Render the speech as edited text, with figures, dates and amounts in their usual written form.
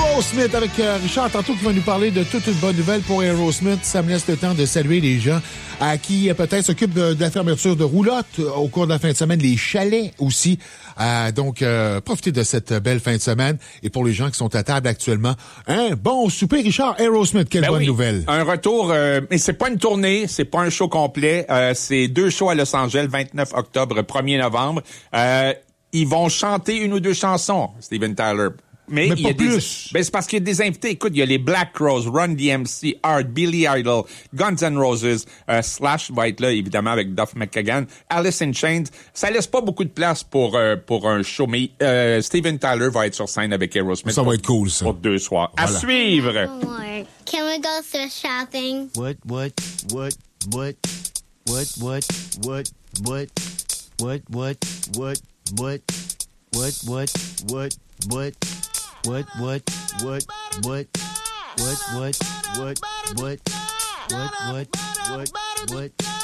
Aerosmith avec Richard tantôt qui va nous parler de toute une bonne nouvelle pour Aerosmith. Ça me laisse le temps de saluer les gens qui peut-être s'occupent de la fermeture de roulottes au cours de la fin de semaine, les chalets aussi. Donc, profitez de cette belle fin de semaine. Et pour les gens qui sont à table actuellement, un bon souper. Richard, Aerosmith, quelle bonne nouvelle. Un retour, mais c'est pas une tournée, c'est pas un show complet. C'est 2 shows à Los Angeles, 29 octobre, 1er novembre. Ils vont chanter 1 ou 2 chansons, Steven Tyler. Mais il y a plus. Ben, c'est parce qu'il y a des invités. Écoute, il y a les Black Crowes, Run DMC, Art, Billy Idol, Guns N' Roses, Slash va être là, évidemment, avec Duff McKagan, Alice in Chains. Ça laisse pas beaucoup de place pour un show, mais Steven Tyler va être sur scène avec Aerosmith. Ça va être cool, ça. Pour 2 soirs. Voilà. À suivre! Can we go thrift shopping? What? What?